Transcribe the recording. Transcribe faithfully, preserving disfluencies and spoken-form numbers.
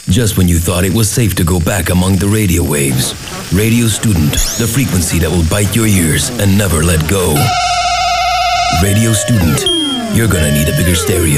Just when you thought it was safe to go back among the radio waves. Radio Student, the frequency that will bite your ears and never let go. Radio Student, you're gonna need a bigger stereo.